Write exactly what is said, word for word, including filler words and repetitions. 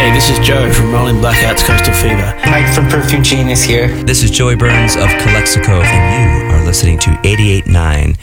Hey, this is Joe from Rolling Blackouts Coastal Fever. Mike from Perfume Genius here. This is Joey Burns of Calexico, and you are listening to eighty-eight point nine